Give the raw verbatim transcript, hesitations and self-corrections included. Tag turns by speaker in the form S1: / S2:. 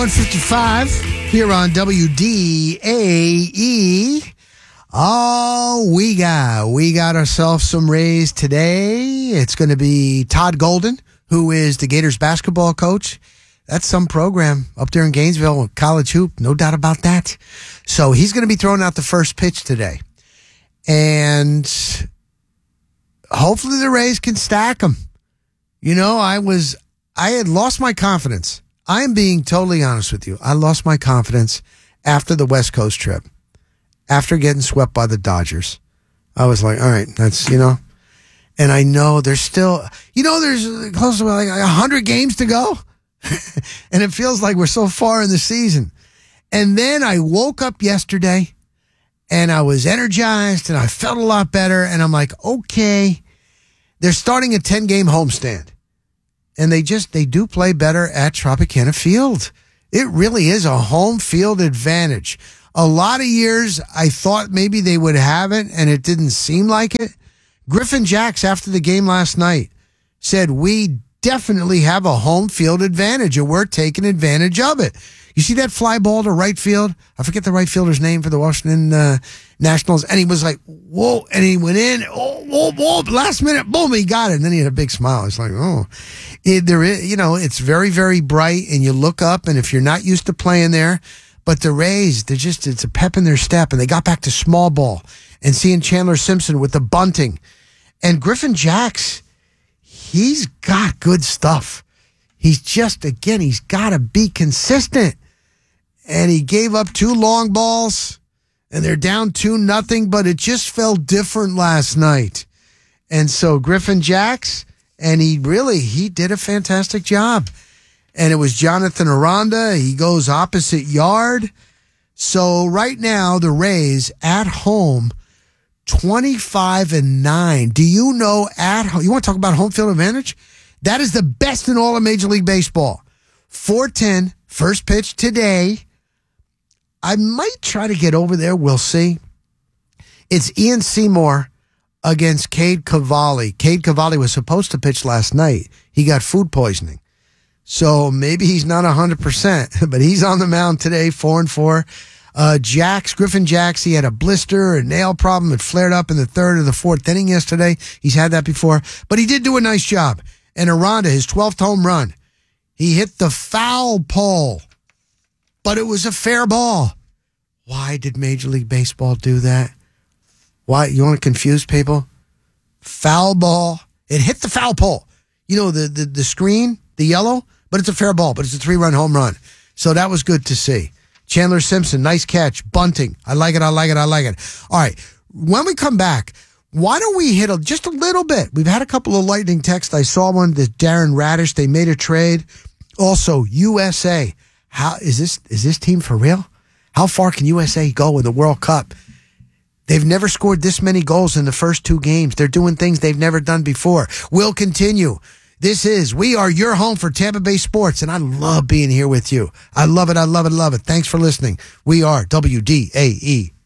S1: one fifty-five here on W D A E. Oh, we got, we got ourselves some Rays today. It's going to be Todd Golden, who is the Gators basketball coach. That's some program up there in Gainesville, college hoop, no doubt about that. So he's going to be throwing out the first pitch today. And hopefully the Rays can stack them. You know, I was, I had lost my confidence. I am being totally honest with you. I lost my confidence after the West Coast trip. After getting swept by the Dodgers. I was like, all right, that's, you know. And I know there's still, you know, there's close to like one hundred games to go. And it feels like we're so far in the season. And then I woke up yesterday and I was energized and I felt a lot better. And I'm like, okay, they're starting a ten-game homestand. And they just, they do play better at Tropicana Field. It really is a home field advantage. A lot of years, I thought maybe they would have it, and it didn't seem like it. Griffin Jax, after the game last night, said, we definitely have a home field advantage, and we're taking advantage of it. You see that fly ball to right field? I forget the right fielder's name for the Washington uh, Nationals, and he was like, whoa, and he went in, oh, whoa, whoa, last minute, boom, he got it, and then he had a big smile. It's like, oh, it, there is, you know, it's very, very bright, and you look up, and if you're not used to playing there, but the Rays, they're just, it's a pep in their step, and they got back to small ball and seeing Chandler Simpson with the bunting. And Griffin Jax, he's got good stuff. He's just, again, he's got to be consistent. And he gave up two long balls, and they're down two nothing, but it just felt different last night. And so Griffin Jax, and he really, he did a fantastic job. And it was Jonathan Aranda. He goes opposite yard. So right now, the Rays at home, twenty-five and nine. Do you know at home? You want to talk about home field advantage? That is the best in all of Major League Baseball. four ten, first pitch today. I might try to get over there. We'll see. It's Ian Seymour against Cade Cavalli. Cade Cavalli was supposed to pitch last night. He got food poisoning. So maybe he's not one hundred percent, but he's on the mound today, four and four. Uh, Jax, Griffin Jax, he had a blister, a nail problem. It flared up in the third or the fourth inning yesterday. He's had that before, but he did do a nice job. And Aranda, his twelfth home run, he hit the foul pole, but it was a fair ball. Why did Major League Baseball do that? Why? You want to confuse people? Foul ball. It hit the foul pole. You know, the, the, the screen, the yellow, but it's a fair ball, but it's a three-run home run. So that was good to see. Chandler Simpson, nice catch, bunting. I like it, I like it, I like it. All right, when we come back, why don't we hit a, just a little bit? We've had a couple of lightning texts. I saw one that Darren Radish, they made a trade. Also, U S A. How is this is this team for real? How far can U S A go in the World Cup? They've never scored this many goals in the first two games. They're doing things they've never done before. We'll continue. This is, we are your home for Tampa Bay sports, and I love being here with you. I love it, I love it, I love it. Thanks for listening. We are W D A E.